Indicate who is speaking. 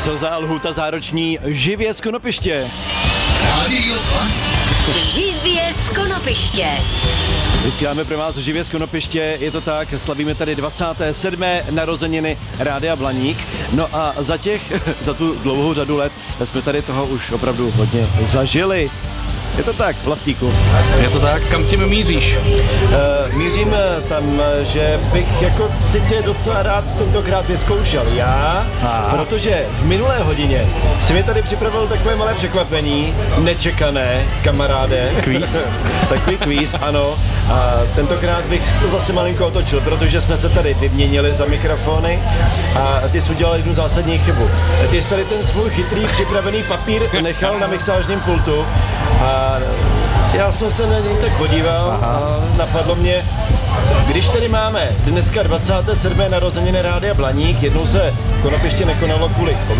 Speaker 1: Slza a lhůta zároční živě z Konopiště.
Speaker 2: Živě z Konopiště.
Speaker 1: Vysíláme pro vás živě z Konopiště, je to tak, slavíme tady 27. narozeniny Rádia Blaník. No a za tu dlouhou řadu let jsme tady toho už opravdu hodně zažili. Je to tak, Vlastíku?
Speaker 3: Je to tak, kam tím míříš?
Speaker 1: Mířím tam, že bych jako si tě docela rád tentokrát vyzkoušel. Protože v minulé hodině si mi tady připravil takové malé překvapení, nečekané, kamaráde.
Speaker 3: Kvíz?
Speaker 1: Takový kvíz, ano. A tentokrát bych to zase malinko otočil, protože jsme se tady vyměnili za mikrofony a ty jsi udělal jednu zásadní chybu. Ty jsi tady ten svůj chytrý připravený papír nechal na mixážním pultu a já jsem se na něj tak podíval a napadlo mě, když tady máme dneska 27. narozeniny Rádia Blaník, jednou se Konopiště nekonalo kvůli